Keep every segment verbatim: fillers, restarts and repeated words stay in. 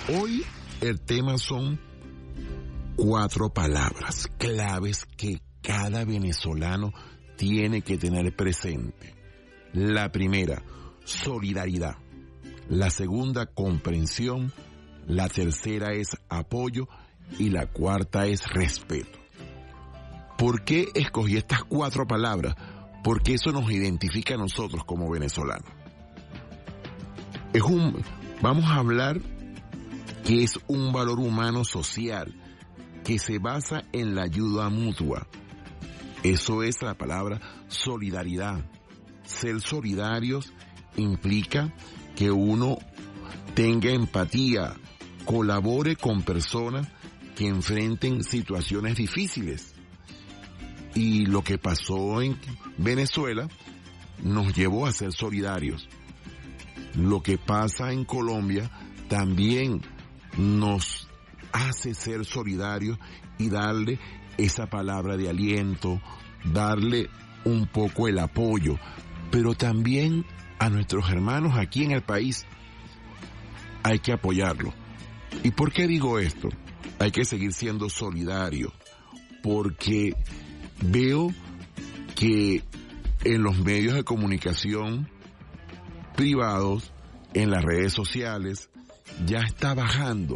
Hoy el tema son cuatro palabras claves que cada venezolano tiene que tener presente. La primera, solidaridad. La segunda, comprensión. La tercera es apoyo. Y la cuarta es respeto. ¿Por qué escogí estas cuatro palabras? Porque eso nos identifica a nosotros como venezolanos. Es un, vamos a hablar que es un valor humano social que se basa en la ayuda mutua. Eso es la palabra solidaridad. Ser solidarios implica que uno tenga empatía, colabore con personas que enfrenten situaciones difíciles. Y lo que pasó en Venezuela nos llevó a ser solidarios. Lo que pasa en Colombia también nos hace ser solidarios y darle esa palabra de aliento, darle un poco el apoyo, pero también a nuestros hermanos aquí en el país hay que apoyarlos. ¿Y por qué digo esto? Hay que seguir siendo solidarios, porque veo que en los medios de comunicación privados, en las redes sociales, ya está bajando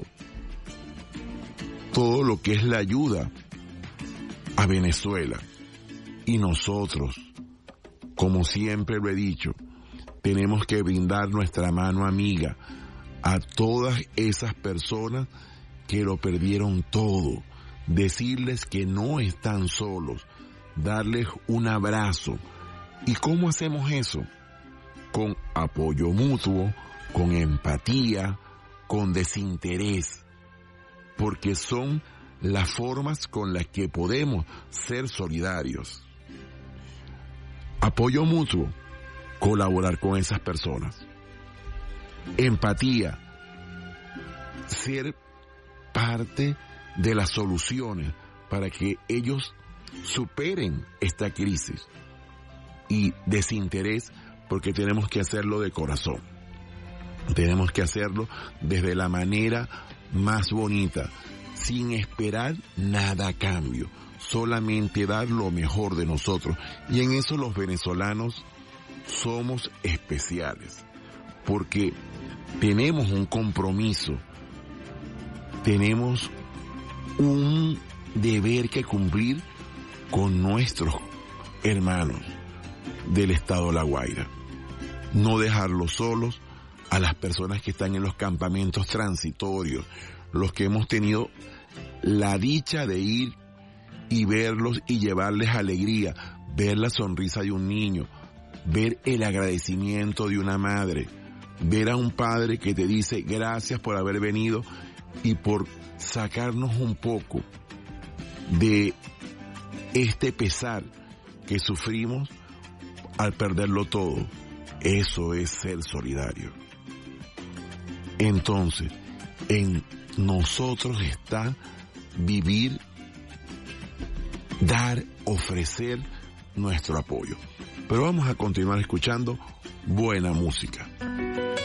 todo lo que es la ayuda a Venezuela. Y nosotros, como siempre lo he dicho, tenemos que brindar nuestra mano amiga a todas esas personas que lo perdieron todo, decirles que no están solos, darles un abrazo. ¿Y cómo hacemos eso? Con apoyo mutuo, con empatía, con desinterés, porque son las formas con las que podemos ser solidarios. Apoyo mutuo, colaborar con esas personas. Empatía, ser parte de las soluciones para que ellos superen esta crisis. Y desinterés, porque tenemos que hacerlo de corazón. Tenemos que hacerlo desde la manera más bonita, sin esperar nada a cambio, solamente dar lo mejor de nosotros. Y en eso los venezolanos somos especiales, porque tenemos un compromiso, tenemos un deber que cumplir con nuestros hermanos del estado La Guaira. No dejarlos solos, a las personas que están en los campamentos transitorios, los que hemos tenido la dicha de ir y verlos y llevarles alegría, ver la sonrisa de un niño, ver el agradecimiento de una madre, ver a un padre que te dice gracias por haber venido y por sacarnos un poco de este pesar que sufrimos al perderlo todo. Eso es ser solidario. Entonces, en nosotros está vivir, dar, ofrecer nuestro apoyo. Pero vamos a continuar escuchando buena música.